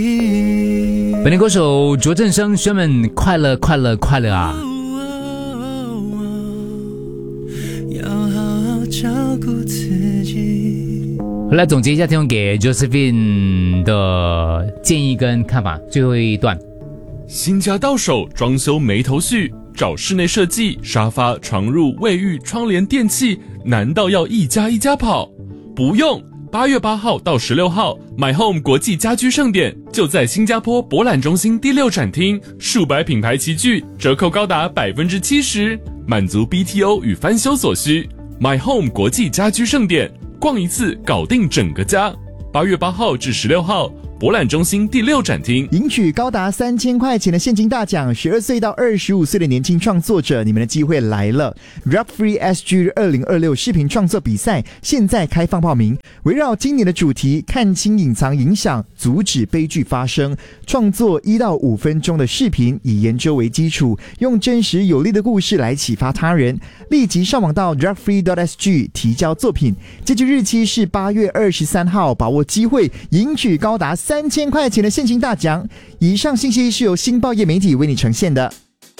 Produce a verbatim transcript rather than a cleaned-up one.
本年歌手卓振生，学们快乐快乐快乐啊！ 要好好照顾自己。 来总结一下听众给 Josephine 的建议跟看法，最后一段。 新家到手，装修没头绪，找室内设计，沙发、床褥、卫浴、窗帘、电器，难道要一家一家跑？不用，八月八号到十六号 ，My Home 国际家居盛典就在新加坡博览中心第六展厅，数百品牌齐聚，折扣高达百分之七十，满足 B T O 与翻修所需。My Home 国际家居盛典，逛一次搞定整个家。八月八号至十六号。博览中心第六展厅， 赢取高达三千块钱的现金大奖。十二岁到二十五岁的年轻创作者，你们的机会来了 ！Rap Free S G 二零二六视频创作比赛现在开放报名。围绕今年的主题，看清隐藏影响，阻止悲剧发生，创作一到五分钟的视频，以研究为基础，用真实有力的故事来启发他人。立即上网到 rap free dot s g 提交作品，截止日期是八月二十三号，把握机会，赢取高达三千块钱的现金大奖。以上信息是由新报业媒体为你呈现的。